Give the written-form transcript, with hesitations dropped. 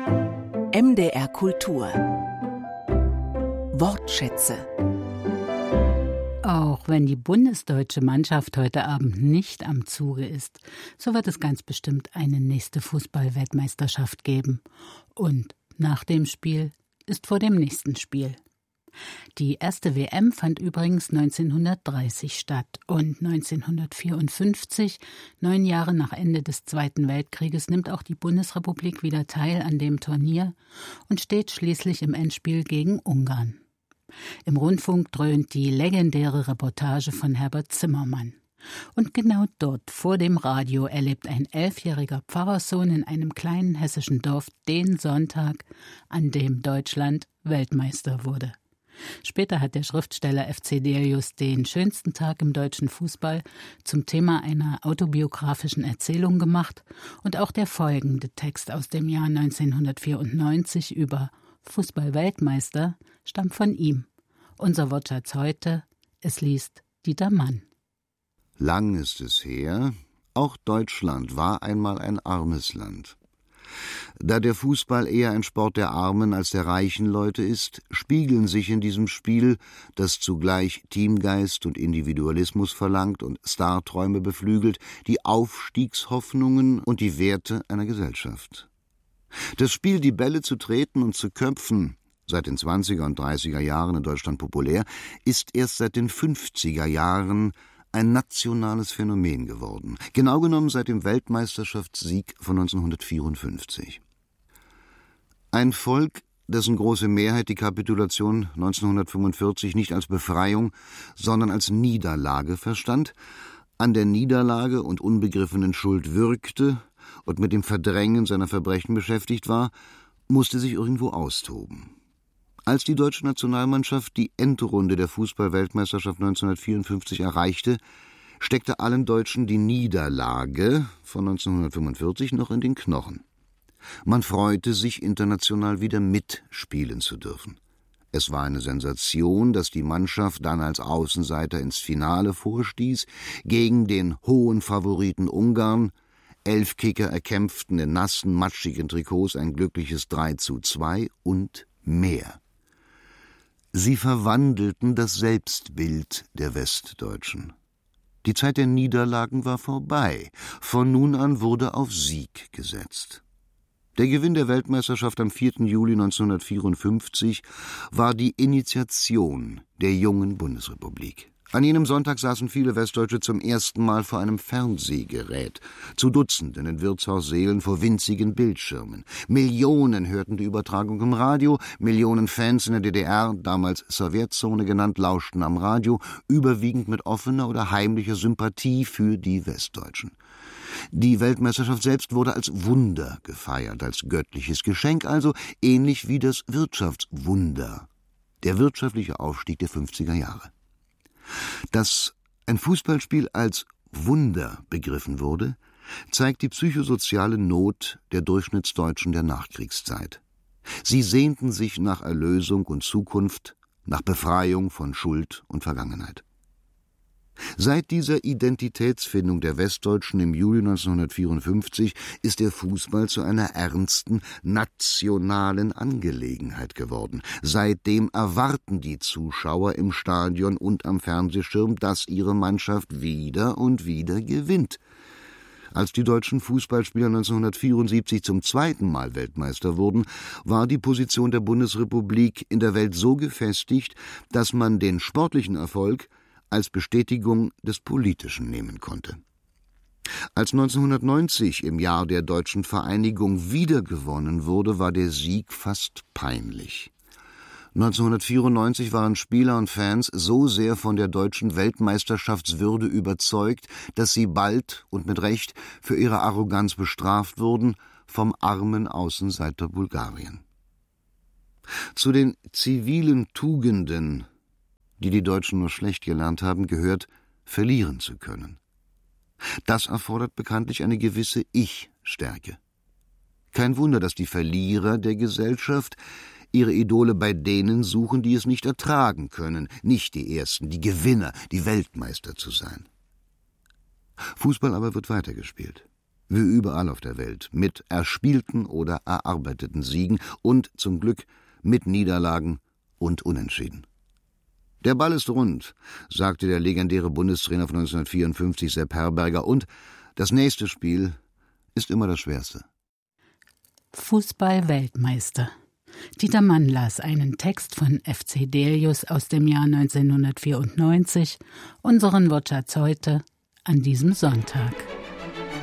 MDR Kultur Wortschätze. Auch wenn die bundesdeutsche Mannschaft heute Abend nicht am Zuge ist, so wird es ganz bestimmt eine nächste Fußball-Weltmeisterschaft geben. Und nach dem Spiel ist vor dem nächsten Spiel. Die erste WM fand übrigens 1930 statt und 1954, 9 Jahre nach Ende des Zweiten Weltkrieges, nimmt auch die Bundesrepublik wieder teil an dem Turnier und steht schließlich im Endspiel gegen Ungarn. Im Rundfunk dröhnt die legendäre Reportage von Herbert Zimmermann. Und genau dort, vor dem Radio, erlebt ein 11-jähriger Pfarrerssohn in einem kleinen hessischen Dorf den Sonntag, an dem Deutschland Weltmeister wurde. Später hat der Schriftsteller F. C. Delius den schönsten Tag im deutschen Fußball zum Thema einer autobiografischen Erzählung gemacht und auch der folgende Text aus dem Jahr 1994 über Fußball-Weltmeister stammt von ihm. Unser Wortschatz heute, es liest Dieter Mann. Lang ist es her, auch Deutschland war einmal ein armes Land. Da der Fußball eher ein Sport der armen als der reichen Leute ist, spiegeln sich in diesem Spiel, das zugleich Teamgeist und Individualismus verlangt und Starträume beflügelt, die Aufstiegshoffnungen und die Werte einer Gesellschaft. Das Spiel, die Bälle zu treten und zu köpfen, seit den 20er und 30er Jahren in Deutschland populär, ist erst seit den 50er Jahren ein nationales Phänomen geworden, genau genommen seit dem Weltmeisterschaftssieg von 1954. Ein Volk, dessen große Mehrheit die Kapitulation 1945 nicht als Befreiung, sondern als Niederlage verstand, an der Niederlage und unbegriffenen Schuld würgte und mit dem Verdrängen seiner Verbrechen beschäftigt war, musste sich irgendwo austoben. Als die deutsche Nationalmannschaft die Endrunde der Fußball-Weltmeisterschaft 1954 erreichte, steckte allen Deutschen die Niederlage von 1945 noch in den Knochen. Man freute sich, international wieder mitspielen zu dürfen. Es war eine Sensation, dass die Mannschaft dann als Außenseiter ins Finale vorstieß, gegen den hohen Favoriten Ungarn. 11 Kicker erkämpften in nassen, matschigen Trikots ein glückliches 3:2 und mehr. Sie verwandelten das Selbstbild der Westdeutschen. Die Zeit der Niederlagen war vorbei. Von nun an wurde auf Sieg gesetzt. Der Gewinn der Weltmeisterschaft am 4. Juli 1954 war die Initiation der jungen Bundesrepublik. An jenem Sonntag saßen viele Westdeutsche zum ersten Mal vor einem Fernsehgerät, zu Dutzenden in Wirtshaussälen vor winzigen Bildschirmen. Millionen hörten die Übertragung im Radio, Millionen Fans in der DDR, damals Sowjetzone genannt, lauschten am Radio, überwiegend mit offener oder heimlicher Sympathie für die Westdeutschen. Die Weltmeisterschaft selbst wurde als Wunder gefeiert, als göttliches Geschenk, also ähnlich wie das Wirtschaftswunder, der wirtschaftliche Aufstieg der 50er Jahre. Dass ein Fußballspiel als Wunder begriffen wurde, zeigt die psychosoziale Not der Durchschnittsdeutschen der Nachkriegszeit. Sie sehnten sich nach Erlösung und Zukunft, nach Befreiung von Schuld und Vergangenheit. Seit dieser Identitätsfindung der Westdeutschen im Juli 1954 ist der Fußball zu einer ernsten nationalen Angelegenheit geworden. Seitdem erwarten die Zuschauer im Stadion und am Fernsehschirm, dass ihre Mannschaft wieder und wieder gewinnt. Als die deutschen Fußballspieler 1974 zum zweiten Mal Weltmeister wurden, war die Position der Bundesrepublik in der Welt so gefestigt, dass man den sportlichen Erfolg als Bestätigung des Politischen nehmen konnte. Als 1990 im Jahr der deutschen Vereinigung wiedergewonnen wurde, war der Sieg fast peinlich. 1994 waren Spieler und Fans so sehr von der deutschen Weltmeisterschaftswürde überzeugt, dass sie bald und mit Recht für ihre Arroganz bestraft wurden vom armen Außenseiter Bulgarien. Zu den zivilen Tugenden, die die Deutschen nur schlecht gelernt haben, gehört, verlieren zu können. Das erfordert bekanntlich eine gewisse Ich-Stärke. Kein Wunder, dass die Verlierer der Gesellschaft ihre Idole bei denen suchen, die es nicht ertragen können, nicht die Ersten, die Gewinner, die Weltmeister zu sein. Fußball aber wird weitergespielt. wie überall auf der Welt, mit erspielten oder erarbeiteten Siegen und, zum Glück, mit Niederlagen und Unentschieden. »Der Ball ist rund«, sagte der legendäre Bundestrainer von 1954 Sepp Herberger, und das nächste Spiel ist immer das schwerste. Fußball-Weltmeister. Dieter Mann las einen Text von F.C. Delius aus dem Jahr 1994, unseren Wortschatz heute, an diesem Sonntag.